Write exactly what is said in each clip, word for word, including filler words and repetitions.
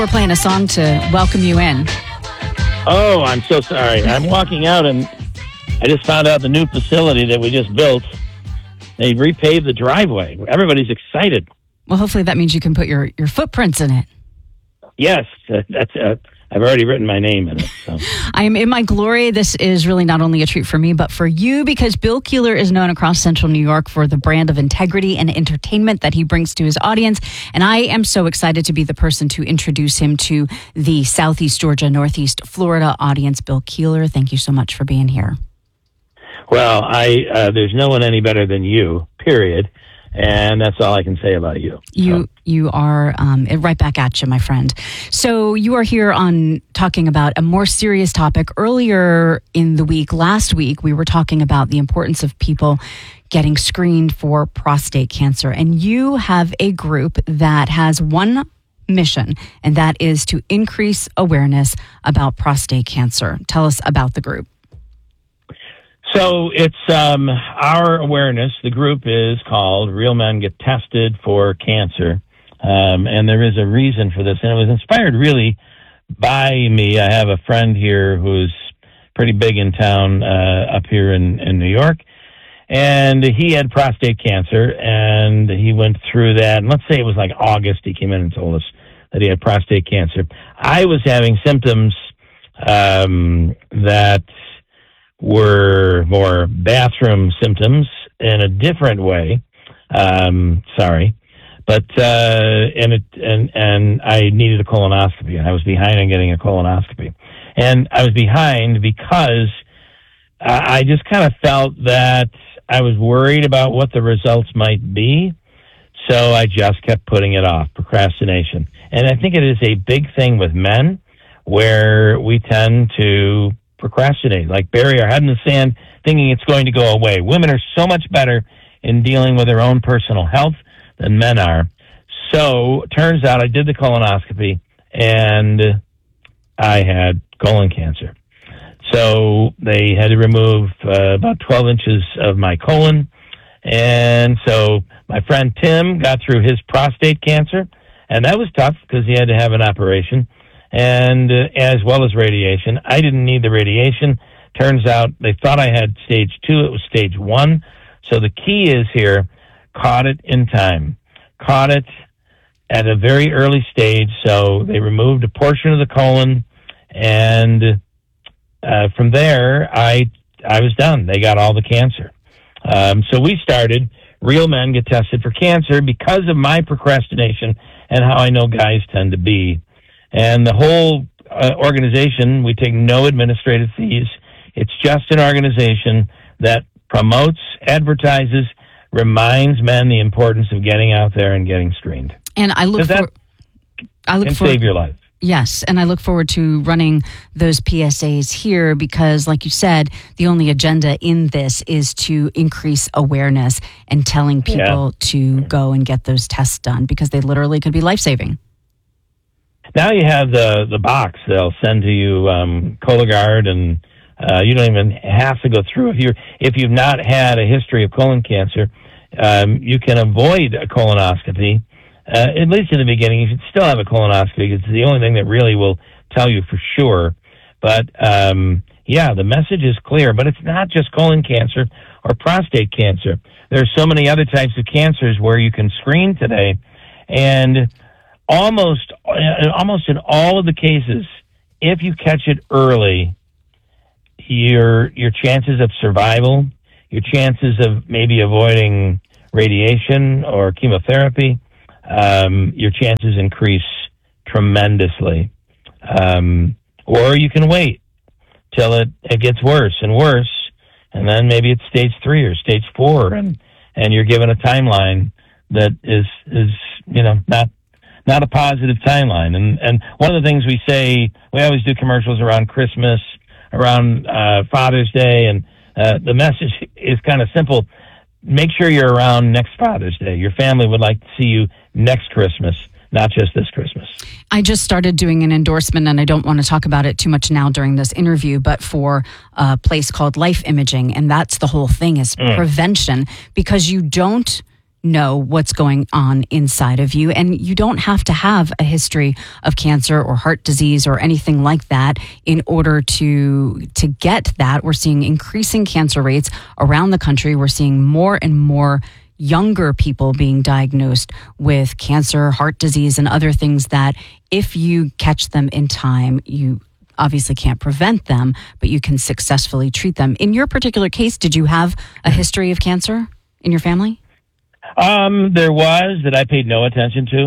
We're playing a song to welcome you in. Oh, I'm so sorry. I'm walking out and I just found out the new facility that we just built, they repaved the driveway. Everybody's excited. Well, hopefully that means you can put your, your footprints in it. Yes, uh, that's. Uh, I've already written my name in it. So. I am in my glory. This is really not only a treat for me, but for you, because Bill Keeler is known across Central New York for the brand of integrity and entertainment that he brings to his audience. And I am so excited to be the person to introduce him to the Southeast Georgia, Northeast Florida audience. Bill Keeler, thank you so much for being here. Well, I uh, there's no one any better than you, period. And that's all I can say about you. You so. you are um, right back at you, my friend. So you are here on talking about a more serious topic. Earlier in the week, last week, we were talking about the importance of people getting screened for prostate cancer. And you have a group that has one mission, and that is to increase awareness about prostate cancer. Tell us about the group. So it's um, our awareness. The group is called Real Men Get Tested for Cancer. Um, and there is a reason for this. And it was inspired really by me. I have a friend here who's pretty big in town uh, up here in, in New York. And he had prostate cancer, and he went through that. And let's say it was like August. He came in and told us that he had prostate cancer. I was having symptoms um, that... were more bathroom symptoms in a different way. Um, sorry. But, uh, and it, and, and I needed a colonoscopy, and I was behind on getting a colonoscopy. And I was behind because I just kind of felt that I was worried about what the results might be. So I just kept putting it off, procrastination. And I think it is a big thing with men where we tend to procrastinate, like bury our head in the sand, thinking it's going to go away. Women are so much better in dealing with their own personal health than men are. So turns out I did the colonoscopy, and I had colon cancer. So they had to remove uh, about twelve inches of my colon. And so my friend Tim got through his prostate cancer, and that was tough because he had to have an operation. And uh, as well as radiation. I didn't need the radiation. Turns out they thought I had stage two. It was stage one. So the key is here, caught it in time. Caught it at a very early stage. So they removed a portion of the colon, and uh, from there, I I was done. They got all the cancer. Um, so we started Real Men Get Tested for Cancer because of my procrastination and how I know guys tend to be. And the whole uh, organization, we take no administrative fees. It's just an organization that promotes, advertises, reminds men the importance of getting out there and getting screened. And I look for, I look can for, save your life. Yes, and I look forward to running those P S As here because, like you said, the only agenda in this is to increase awareness and telling people yeah. to go and get those tests done because they literally could be life-saving. Now you have the, the box. They'll send to you um, Cologuard, and uh, you don't even have to go through. If, you're, if you've not had a history of colon cancer, um, you can avoid a colonoscopy, uh, at least in the beginning. You should still have a colonoscopy. It's the only thing that really will tell you for sure. But, um, yeah, the message is clear. But it's not just colon cancer or prostate cancer. There are so many other types of cancers where you can screen today, and Almost, almost in all of the cases, if you catch it early, your your chances of survival, your chances of maybe avoiding radiation or chemotherapy, um, your chances increase tremendously. Um, or you can wait till it, it gets worse and worse, and then maybe it's stage three or stage four, and, and you're given a timeline that is is you know not. Not a positive timeline. And and one of the things we say, we always do commercials around Christmas, around uh, Father's Day, and uh, the message is kind of simple. Make sure you're around next Father's Day. Your family would like to see you next Christmas, not just this Christmas. I just started doing an endorsement, and I don't want to talk about it too much now during this interview, but for a place called Life Imaging, and that's the whole thing is mm. prevention, because you don't know what's going on inside of you. And you don't have to have a history of cancer or heart disease or anything like that in order to to get that. We're seeing increasing cancer rates around the country. We're seeing more and more younger people being diagnosed with cancer, heart disease, and other things that if you catch them in time, you obviously can't prevent them, but you can successfully treat them. In your particular case, did you have a history of cancer in your family? Um, there was that I paid no attention to,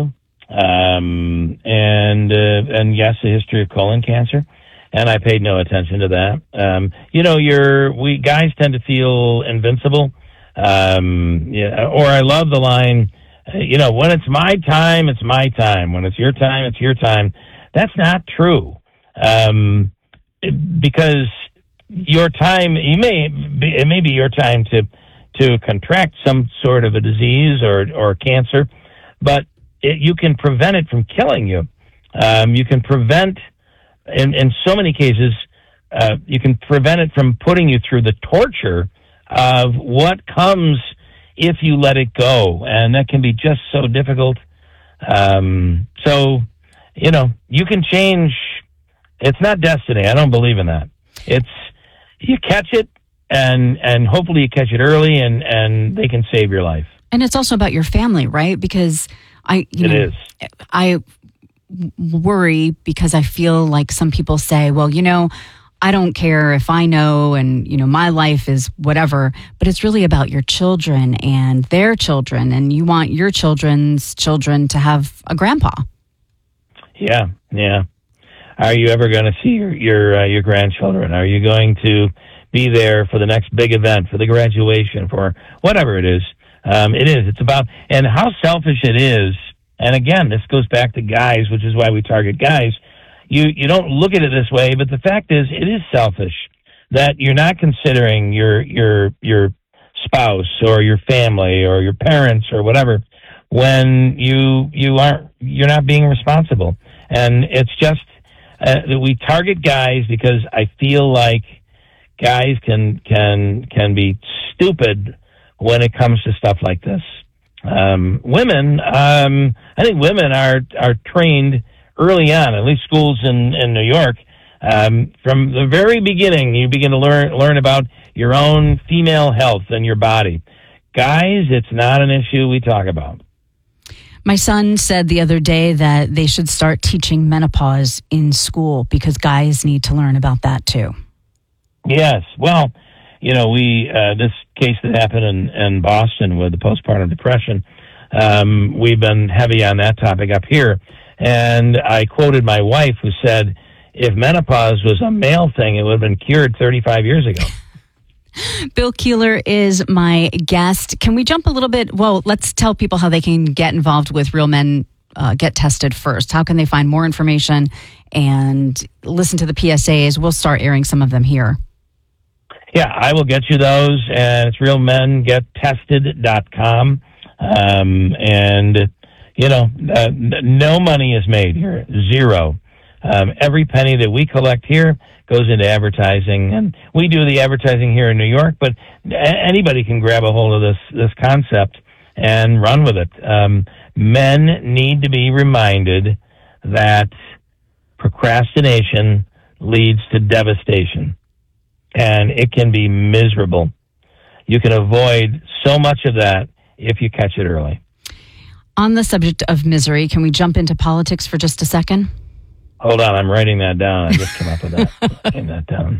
um, and uh, and yes, a history of colon cancer, and I paid no attention to that. Um, you know, you're we guys tend to feel invincible. Um, yeah, or I love the line, you know, when it's my time, it's my time. When it's your time, it's your time. That's not true, um, because your time, you may be, it may be your time to. to contract some sort of a disease or, or cancer, but it, you can prevent it from killing you. Um, you can prevent, in, in so many cases, uh, you can prevent it from putting you through the torture of what comes if you let it go. And that can be just so difficult. Um, so, you know, you can change. It's not destiny. I don't believe in that. It's, you catch it, And and hopefully you catch it early, and, and they can save your life. And it's also about your family, right? Because I, you it know, is. I worry because I feel like some people say, well, you know, I don't care if I know, and you know, my life is whatever. But it's really about your children and their children, and you want your children's children to have a grandpa. Yeah, yeah. Are you ever going to see your your uh, your grandchildren? Are you going to be there for the next big event, for the graduation, for whatever it is? Um, it is. It's about, and how selfish it is. And again, this goes back to guys, which is why we target guys. You you don't look at it this way, but the fact is, it is selfish that you're not considering your your your spouse or your family or your parents or whatever when you you aren't you're not being responsible. And it's just uh, that we target guys because I feel like guys can can can be stupid when it comes to stuff like this. Um, women, um, I think women are are trained early on, at least schools in, in New York. Um, from the very beginning, you begin to learn learn about your own female health and your body. Guys, it's not an issue we talk about. My son said the other day that they should start teaching menopause in school because guys need to learn about that too. Yes. Well, you know, we, uh, this case that happened in, in Boston with the postpartum depression, um, we've been heavy on that topic up here. And I quoted my wife who said, if menopause was a male thing, it would have been cured thirty-five years ago. Bill Keeler is my guest. Can we jump a little bit? Well, let's tell people how they can get involved with Real Men uh, Get Tested first. How can they find more information and listen to the P S As? We'll start airing some of them here. Yeah, I will get you those, and it's real men get tested dot com. Um, and, you know, uh, no money is made here, zero. Um, every penny that we collect here goes into advertising, and we do the advertising here in New York, but anybody can grab a hold of this, this concept and run with it. Um, men need to be reminded that procrastination leads to devastation. And it can be miserable. You can avoid so much of that if you catch it early. On the subject of misery, can we jump into politics for just a second? Hold on, I'm writing that down. I just came up with that. Writing that down.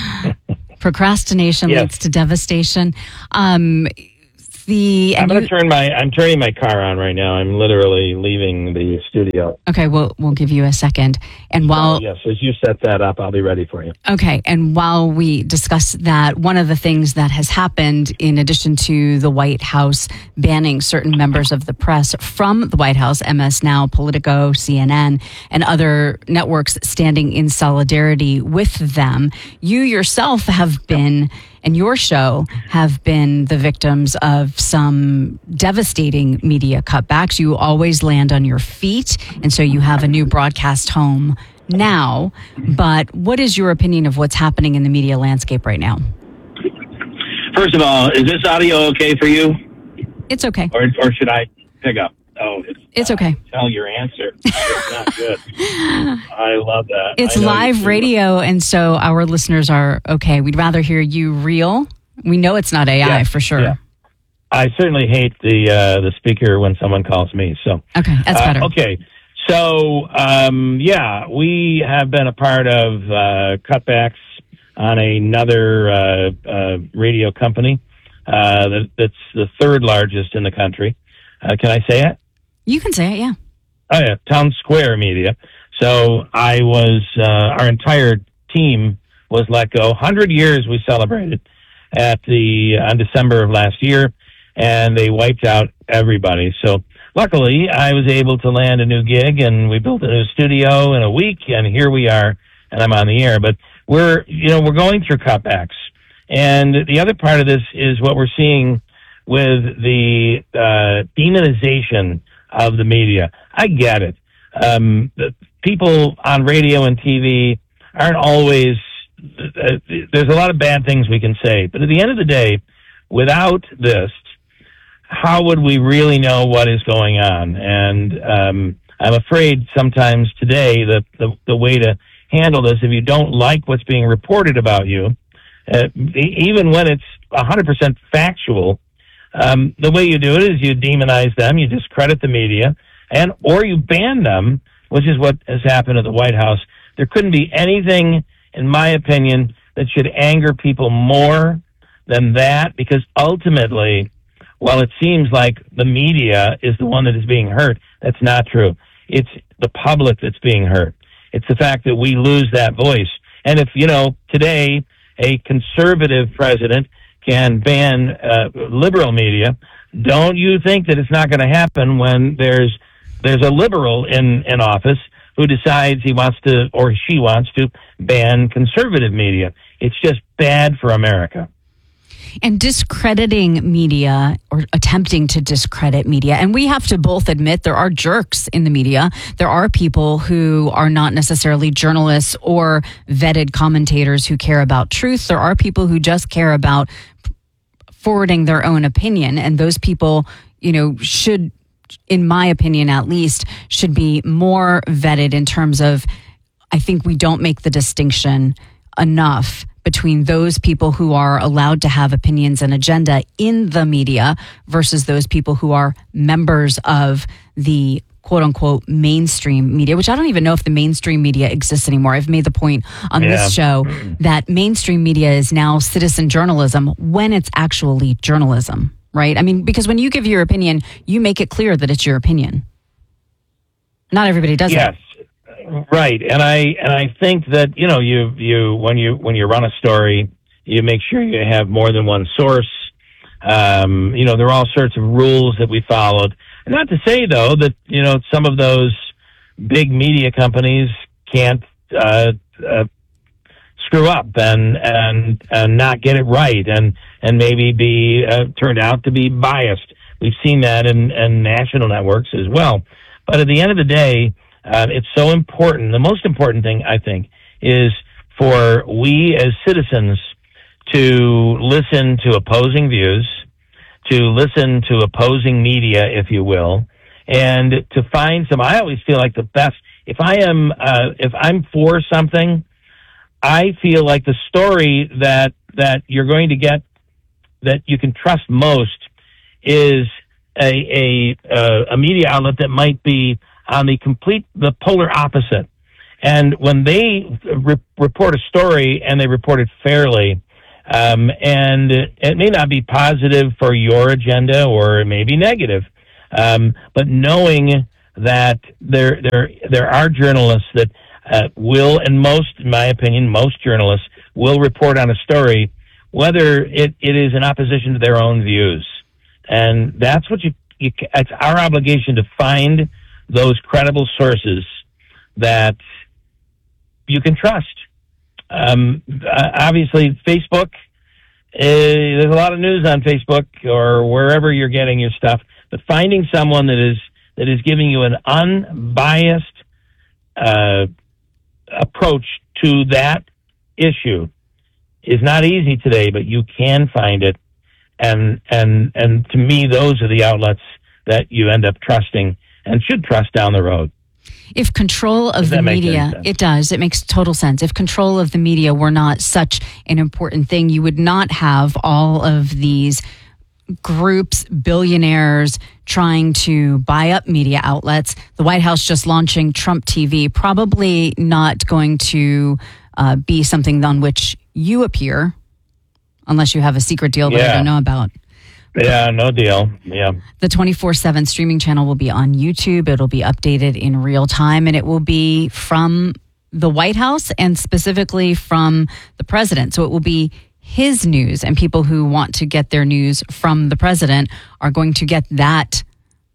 Procrastination yes. leads to devastation. Um, the I'm going to you, turn my. I'm turning my car on right now. I'm literally leaving the studio. Okay, we'll we'll give you a second. And while oh, yes, as you set that up, I'll be ready for you. Okay, and while we discuss that, one of the things that has happened, in addition to the White House banning certain members of the press from the White House, M S Now, Politico, C N N, and other networks standing in solidarity with them, you yourself have been, and your show have been the victims of some devastating media cutbacks. You always land on your feet, and so you have a new broadcast home now. But what is your opinion of what's happening in the media landscape right now? First of all, is this audio okay for you? It's okay. Or, or should I pick up? Oh, it's, it's uh, okay. Tell your answer. It's not good. I love that. It's live radio, and so our listeners are okay. We'd rather hear you real. We know it's not A I yeah, for sure. Yeah. I certainly hate the uh, the speaker when someone calls me. So okay, that's better. Uh, okay, so um, yeah, we have been a part of uh, cutbacks on another uh, uh, radio company uh, that, that's the third largest in the country. Uh, can I say it? You can say it, yeah. Oh, yeah, Town Square Media. So I was, uh, our entire team was let go. one hundred years we celebrated at the, on December of last year, and they wiped out everybody. So luckily, I was able to land a new gig, and we built a new studio in a week, and here we are, and I'm on the air. But we're, you know, we're going through cutbacks. And the other part of this is what we're seeing with the uh, demonization of the media. I get it. Um, the people on radio and T V aren't always, uh, there's a lot of bad things we can say. But at the end of the day, without this, how would we really know what is going on? And um, I'm afraid sometimes today the, the, the way to handle this, if you don't like what's being reported about you, uh, even when it's one hundred percent factual, Um, the way you do it is you demonize them, you discredit the media, and or you ban them, which is what has happened at the White House. There couldn't be anything, in my opinion, that should anger people more than that, because ultimately, while it seems like the media is the one that is being hurt, that's not true. It's the public that's being hurt. It's the fact that we lose that voice. And if, you know, today a conservative president can ban uh, liberal media, don't you think that it's not going to happen when there's there's a liberal in, in office who decides he wants to, or she wants to, ban conservative media? It's just bad for America. And discrediting media, or attempting to discredit media. And we have to both admit there are jerks in the media. There are people who are not necessarily journalists or vetted commentators who care about truth. There are people who just care about forwarding their own opinion. And those people, you know, should, in my opinion at least, should be more vetted in terms of, I think we don't make the distinction enough between those people who are allowed to have opinions and agenda in the media versus those people who are members of the quote unquote mainstream media, which I don't even know if the mainstream media exists anymore. I've made the point on yeah. this show that mainstream media is now citizen journalism when it's actually journalism, right? I mean, because when you give your opinion, you make it clear that it's your opinion. Not everybody does yes. that. Right, and I and I think that you know you you when you when you run a story, you make sure you have more than one source. Um, you know, there are all sorts of rules that we followed. And not to say though that you know some of those big media companies can't uh, uh, screw up and and and not get it right, and and maybe be uh, turned out to be biased. We've seen that in, in national networks as well. But at the end of the day, Uh, it's so important. The most important thing, I think, is for we as citizens to listen to opposing views, to listen to opposing media, if you will, and to find some. I always feel like the best. If I am, uh, if I'm for something, I feel like the story that that you're going to get that you can trust most is a a, uh, a media outlet that might be on the complete, the polar opposite. And when they re- report a story and they report it fairly, um, and it may not be positive for your agenda or it may be negative, um, but knowing that there there there are journalists that uh, will, and most, in my opinion, most journalists will report on a story, whether it, it is in opposition to their own views. And that's what you, you it's our obligation to find those credible sources that you can trust. Um, obviously, Facebook, uh, there's a lot of news on Facebook or wherever you're getting your stuff, but finding someone that is that is giving you an unbiased uh, approach to that issue is not easy today, but you can find it. and and and to me, those are the outlets that you end up trusting and should trust down the road. If control of the media, it does, it makes total sense. If control of the media were not such an important thing, you would not have all of these groups, billionaires trying to buy up media outlets. The White House just launching Trump T V, probably not going to uh, be something on which you appear, unless you have a secret deal that yeah. I don't know about. Yeah, no deal. Yeah. The twenty-four seven streaming channel will be on YouTube. It'll be updated in real time, and it will be from the White House and specifically from the president. So it will be his news, and people who want to get their news from the president are going to get that.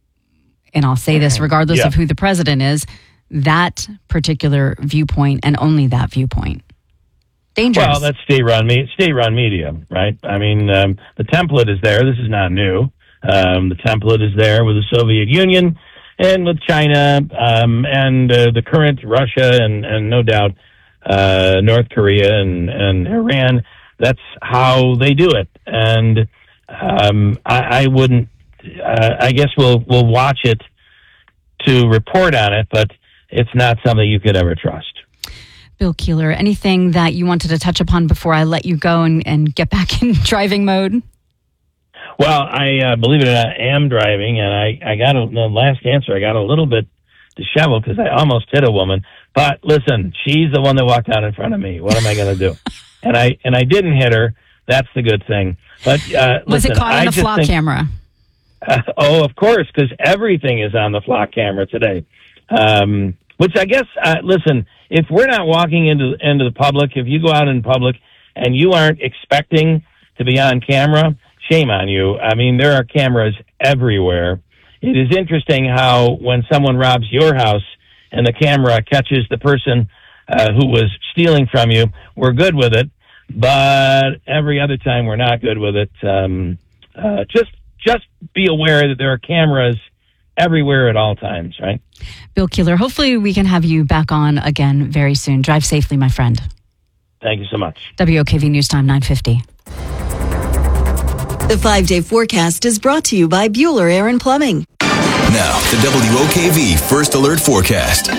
And I'll say this regardless yeah. of who the president is, that particular viewpoint and only that viewpoint. Dangerous. Well, that's state-run, me- state-run media, right? I mean, um, the template is there. This is not new. Um, the template is there with the Soviet Union and with China um, and uh, the current Russia and, and no doubt uh, North Korea and, and Iran. That's how they do it. And um, I, I wouldn't, uh, I guess we'll we'll watch it to report on it, but it's not something you could ever trust. Bill Keeler, anything that you wanted to touch upon before I let you go and, and get back in driving mode? Well, I uh, believe it or not, am driving, and I, I got a, the last answer, I got a little bit disheveled because I almost hit a woman. But listen, she's the one that walked out in front of me. What am I going to do? And I and I didn't hit her. That's the good thing. But uh, was listen, it caught on I the flock think, camera? Uh, oh, of course, because everything is on the flock camera today. Um, which I guess, uh, listen, if we're not walking into into the public, if you go out in public and you aren't expecting to be on camera, shame on you. I mean, there are cameras everywhere. It is interesting how when someone robs your house and the camera catches the person uh, who was stealing from you, we're good with it. But every other time we're not good with it. Um, uh, just just be aware that there are cameras everywhere at all times, right? Bill Keeler, hopefully we can have you back on again very soon. Drive safely, my friend. Thank you so much. W O K V News Time nine fifty. The five-day forecast is brought to you by Bueller Air and Plumbing. Now, the W O K V First Alert Forecast.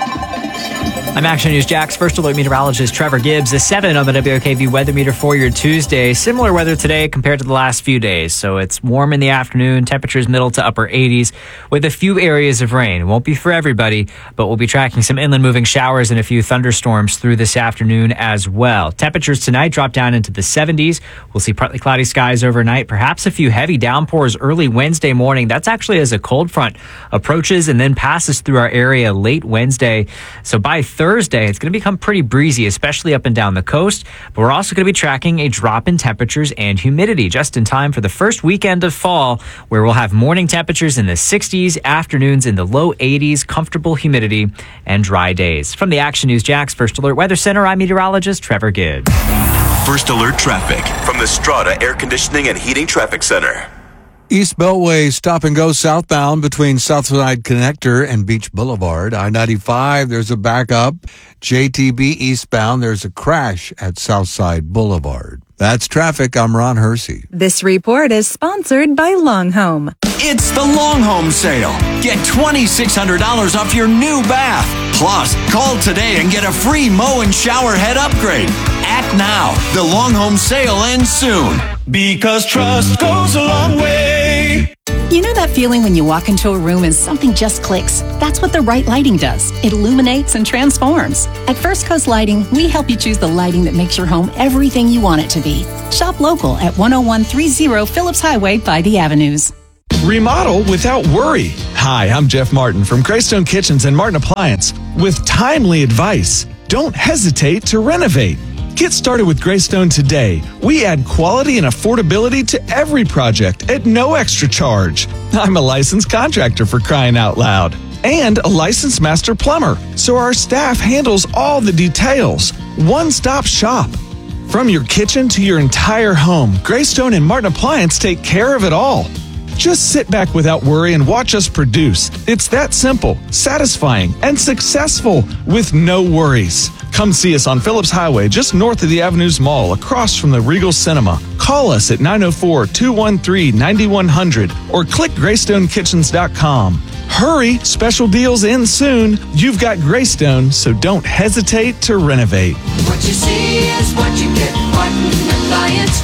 I'm Action News Jack's First Alert meteorologist Trevor Gibbs. A seven on the W O K V weather meter for your Tuesday. Similar weather today compared to the last few days. So it's warm in the afternoon, temperatures middle to upper eighties with a few areas of rain. It won't be for everybody, but we'll be tracking some inland moving showers and a few thunderstorms through this afternoon as well. Temperatures tonight drop down into the seventies. We'll see partly cloudy skies overnight, perhaps a few heavy downpours early Wednesday morning. That's actually as a cold front approaches and then passes through our area late Wednesday. So by Thursday, Thursday, it's going to become pretty breezy, especially up and down the coast. But we're also going to be tracking a drop in temperatures and humidity just in time for the first weekend of fall, where we'll have morning temperatures in the sixties, afternoons in the low eighties, comfortable humidity, and dry days. From the Action News Jack's First Alert Weather Center, I'm meteorologist Trevor Gibbs. First Alert Traffic from the Strata Air Conditioning and Heating Traffic Center. East Beltway stop and go southbound between Southside Connector and Beach Boulevard. I ninety-five, there's a backup. J T B eastbound, there's a crash at Southside Boulevard. That's traffic. I'm Ron Hersey. This report is sponsored by Long Home. It's the Long Home Sale. Get twenty-six hundred dollars off your new bath. Plus, call today and get a free mow and shower head upgrade. Act now. The Long Home Sale ends soon. Because trust goes a long way. You know that feeling when you walk into a room and something just clicks? That's what the right lighting does. It illuminates and transforms. At First Coast Lighting, we help you choose the lighting that makes your home everything you want it to be. Shop local at one oh one thirty Phillips Highway by the Avenues. Remodel without worry. Hi, I'm Jeff Martin from Greystone Kitchens and Martin Appliance with timely advice. Don't hesitate to renovate. Get started with Greystone today. We add quality and affordability to every project at no extra charge. I'm a licensed contractor, for crying out loud, and a licensed master plumber, so our staff handles all the details. One-stop shop. From your kitchen to your entire home, Greystone and Martin Appliance take care of it all. Just sit back without worry and watch us produce. It's that simple, satisfying, and successful with no worries. Come see us on Phillips Highway, just north of the Avenues Mall, across from the Regal Cinema. Call us at nine oh four, two one three, nine one zero zero or click greystone kitchens dot com. Hurry, special deals end soon. You've got Greystone, so don't hesitate to renovate. What you see is what you get. Martin Appliance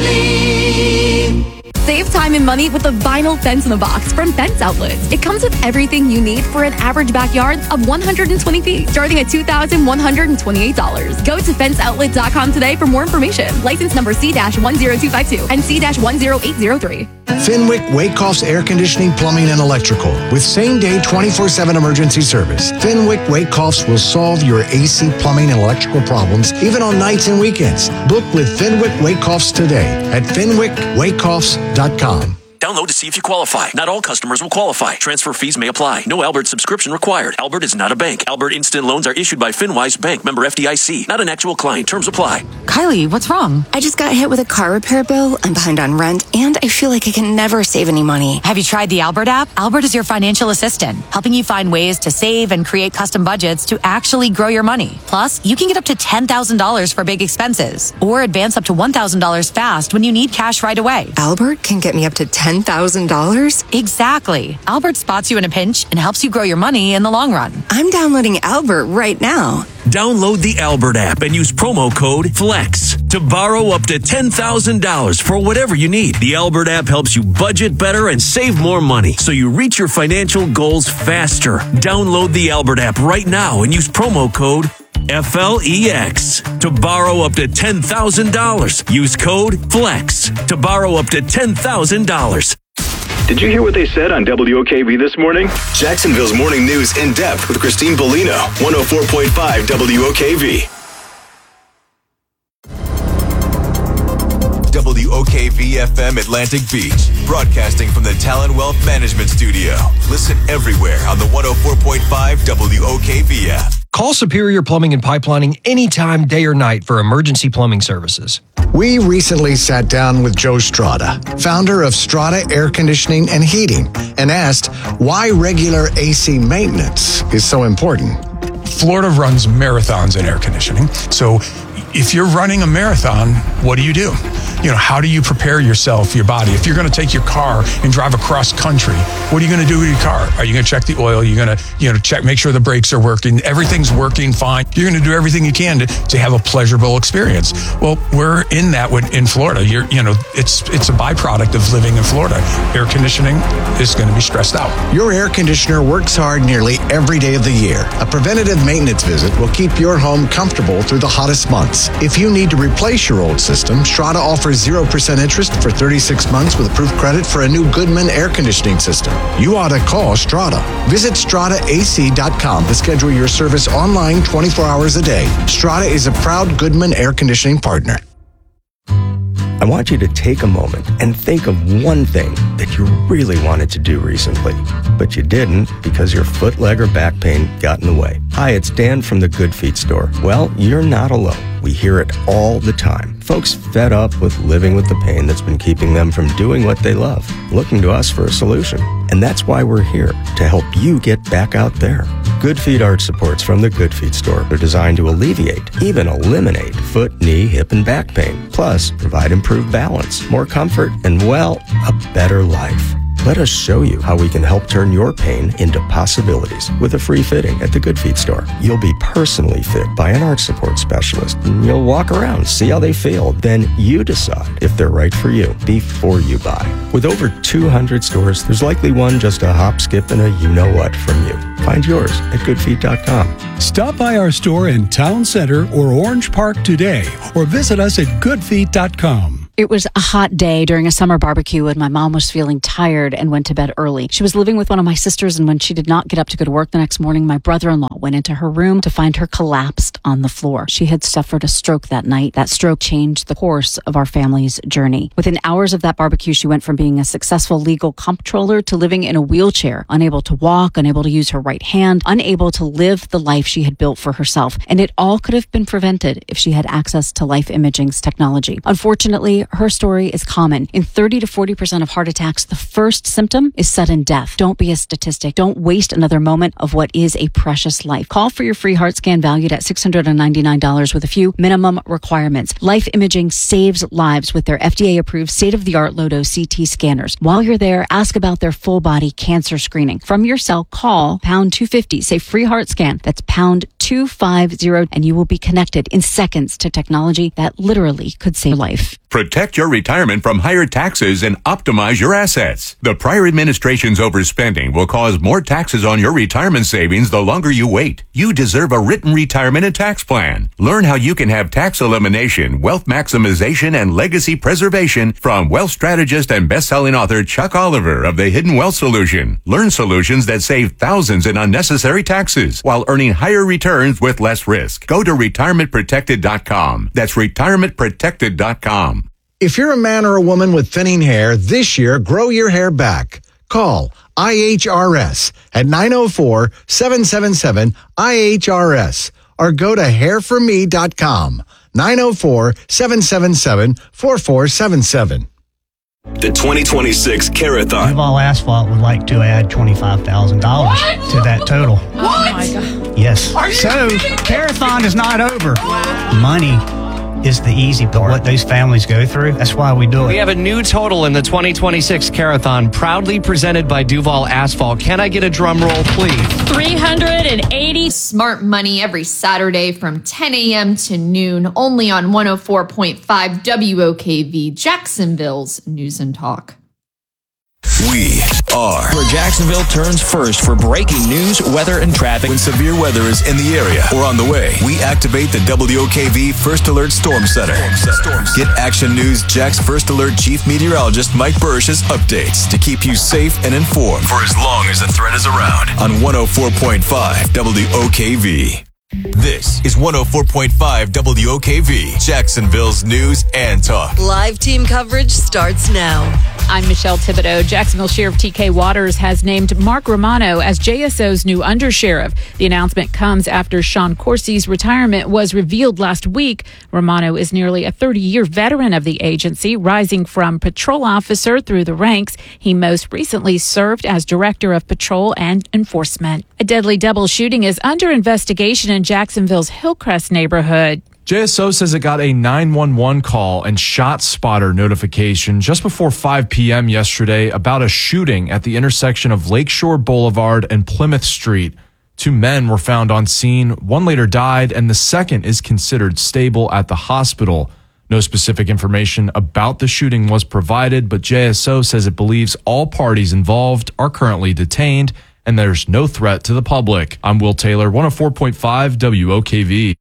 Family. Save time and money with the vinyl fence in the box from Fence Outlets. It comes with everything you need for an average backyard of one hundred twenty feet, starting at two thousand one hundred twenty-eight dollars. Go to fence outlet dot com today for more information. License number C one zero two five two and C one zero eight zero three. Fenwick Wakehoff's Air Conditioning, Plumbing, and Electrical with same-day twenty-four seven emergency service. Fenwick Wakehoffs will solve your A C plumbing and electrical problems even on nights and weekends. Book with Fenwick Wakehoffs today at fenwick wakehoffs dot com. Download to see if you qualify. Not all customers will qualify. Transfer fees may apply. No Albert subscription required. Albert is not a bank. Albert Instant Loans are issued by FinWise Bank, member F D I C. Not an actual client. Terms apply. Kylie, what's wrong? I just got hit with a car repair bill. I'm behind on rent, and I feel like I can never save any money. Have you tried the Albert app? Albert is your financial assistant, helping you find ways to save and create custom budgets to actually grow your money. Plus, you can get up to ten thousand dollars for big expenses, or advance up to one thousand dollars fast when you need cash right away. Albert can get me up to ten thousand dollars? Exactly. Albert spots you in a pinch and helps you grow your money in the long run. I'm downloading Albert right now. Download the Albert app and use promo code FLEX to borrow up to ten thousand dollars for whatever you need. The Albert app helps you budget better and save more money so you reach your financial goals faster. Download the Albert app right now and use promo code F L E X to borrow up to ten thousand dollars. Use code FLEX to borrow up to ten thousand dollars. Did you hear what they said on W O K V this morning? Jacksonville's morning news in depth with Christine Bellino, one oh four point five W O K V. W O K V F M Atlantic Beach, broadcasting from the Talon Wealth Management Studio. Listen everywhere on the one oh four point five W O K V app. Call Superior Plumbing and Pipelining anytime, day or night for emergency plumbing services. We recently sat down with Joe Strada, founder of Strada Air Conditioning and Heating, and asked why regular A C maintenance is so important. Florida runs marathons in air conditioning. So if you're running a marathon, what do you do? You know, how do you prepare yourself, your body? If you're going to take your car and drive across country, what are you going to do with your car? Are you going to check the oil? You're going to, you know, check, make sure the brakes are working. Everything's working fine. You're going to do everything you can to, to have a pleasurable experience. Well, we're in that with, in Florida. You're, you know, it's it's a byproduct of living in Florida. Air conditioning is going to be stressed out. Your air conditioner works hard nearly every day of the year. A preventative maintenance visit will keep your home comfortable through the hottest months. If you need to replace your old system, Strada offers zero percent interest for thirty-six months with approved credit for a new Goodman air conditioning system. You ought to call Strada. Visit strada A C dot com to schedule your service online twenty-four hours a day. Strada is a proud Goodman air conditioning partner. I want you to take a moment and think of one thing that you really wanted to do recently, but you didn't because your foot, leg, or back pain got in the way. Hi, it's Dan from the Good Feet store. Well, you're not alone. We hear it all the time. Folks fed up with living with the pain that's been keeping them from doing what they love, looking to us for a solution. And that's why we're here, to help you get back out there. Good Feet arch supports from the Good Feet store are designed to alleviate, even eliminate, foot, knee, hip, and back pain. Plus, provide improved balance, more comfort, and, well, a better life. Let us show you how we can help turn your pain into possibilities with a free fitting at the Good Feet store. You'll be personally fit by an arch support specialist, and you'll walk around, see how they feel. Then you decide if they're right for you before you buy. With over two hundred stores, there's likely one just a hop, skip, and a you-know-what from you. Find yours at good feet dot com. Stop by our store in Town Center or Orange Park today, or visit us at good feet dot com. It was a hot day during a summer barbecue and my mom was feeling tired and went to bed early. She was living with one of my sisters, and when she did not get up to go to work the next morning, my brother-in-law went into her room to find her collapsed on the floor. She had suffered a stroke that night. That stroke changed the course of our family's journey. Within hours of that barbecue, she went from being a successful legal comptroller to living in a wheelchair, unable to walk, unable to use her right hand, unable to live the life she had built for herself. And it all could have been prevented if she had access to Life Imaging's technology. Unfortunately, say her story is common. In thirty to forty percent of heart attacks, the first symptom is sudden death. Don't be a statistic. Don't waste another moment of what is a precious life. Call for your free heart scan valued at six hundred ninety-nine dollars with a few minimum requirements. Life Imaging saves lives with their F D A-approved state-of-the-art low-dose C T scanners. While you're there, ask about their full-body cancer screening. From your cell, call pound two fifty. Say free heart scan. That's pound two fifty, and you will be connected in seconds to technology that literally could save life. Protect your retirement from higher taxes and optimize your assets. The prior administration's overspending will cause more taxes on your retirement savings the longer you wait. You deserve a written retirement and tax plan. Learn how you can have tax elimination, wealth maximization, and legacy preservation from wealth strategist and best-selling author Chuck Oliver of The Hidden Wealth Solution. Learn solutions that save thousands in unnecessary taxes while earning higher returns with less risk. Go to retirement protected dot com. That's retirement protected dot com. If you're a man or a woman with thinning hair, this year, grow your hair back. Call I H R S at nine oh four, seven seven seven, I H R S or go to hair for me dot com. nine oh four, seven seven seven, four four seven seven. The twenty twenty-six Carathon. Duval Asphalt would like to add twenty-five thousand dollars to that total. What? Oh my God. Yes. Are you so, kidding? Carathon is not over. Wow. Money is the easy part. What those families go through, that's why we do it. We have a new total in the twenty twenty-six Carathon, proudly presented by Duval Asphalt. Can I get a drum roll, please? three hundred eighty Smart Money every Saturday from ten a.m. to noon, only on one oh four point five W O K V, Jacksonville's News and Talk. We are where Jacksonville turns first for breaking news, weather, and traffic. When severe weather is in the area or on the way, we activate the W O K V First Alert Storm Center. Storm Center. Get Action News Jack's First Alert Chief Meteorologist Mike Burrish's updates to keep you safe and informed for as long as the threat is around on one oh four point five W O K V. This is one oh four point five W O K V, Jacksonville's News and Talk. Live team coverage starts now. I'm Michelle Thibodeau. Jacksonville Sheriff T K Waters has named Mark Romano as J S O's new undersheriff. The announcement comes after Sean Corsi's retirement was revealed last week. Romano is nearly a thirty-year veteran of the agency, rising from patrol officer through the ranks. He most recently served as director of patrol and enforcement. A deadly double shooting is under investigation in Jacksonville's Hillcrest neighborhood. J S O says it got a nine one one call and shot spotter notification just before five p.m. yesterday about a shooting at the intersection of Lakeshore Boulevard and Plymouth Street. Two men were found on scene. One later died, and the second is considered stable at the hospital. No specific information about the shooting was provided, but J S O says it believes all parties involved are currently detained, and there's no threat to the public. I'm Will Taylor, one oh four point five W O K V.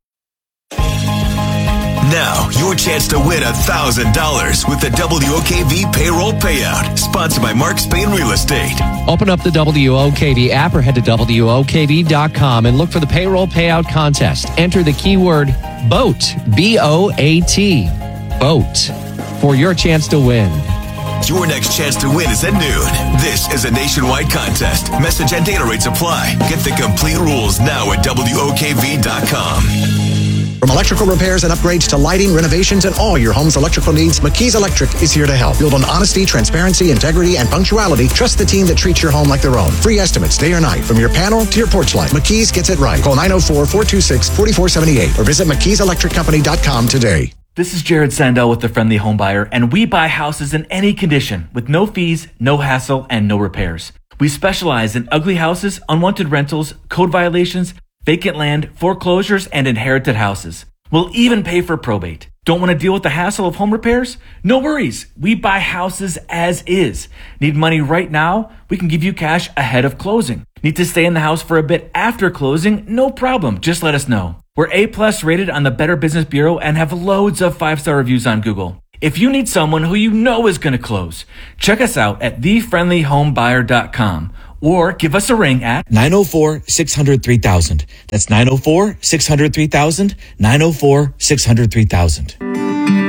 Now, your chance to win one thousand dollars with the W O K V Payroll Payout, sponsored by Mark Spain Real Estate. Open up the W O K V app or head to W O K V dot com and look for the Payroll Payout Contest. Enter the keyword BOAT, B O A T, BOAT, for your chance to win. Your next chance to win is at noon. This is a nationwide contest. Message and data rates apply. Get the complete rules now at W O K V dot com. From electrical repairs and upgrades to lighting, renovations, and all your home's electrical needs, McKee's Electric is here to help. Build on honesty, transparency, integrity, and punctuality. Trust the team that treats your home like their own. Free estimates day or night, from your panel to your porch light. McKee's gets it right. Call nine oh four, four two six, four four seven eight or visit McKees Electric Company dot com today. This is Jared Sandell with The Friendly Home Buyer, and we buy houses in any condition with no fees, no hassle, and no repairs. We specialize in ugly houses, unwanted rentals, code violations, vacant land, foreclosures, and inherited houses. We'll even pay for probate. Don't want to deal with the hassle of home repairs? No worries. We buy houses as is. Need money right now? We can give you cash ahead of closing. Need to stay in the house for a bit after closing? No problem. Just let us know. We're A-plus rated on the Better Business Bureau and have loads of five-star reviews on Google. If you need someone who you know is going to close, check us out at the friendly home buyer dot com or give us a ring at nine oh four, six hundred, three thousand. That's nine oh four, six hundred, three thousand, nine oh four, six hundred, three thousand.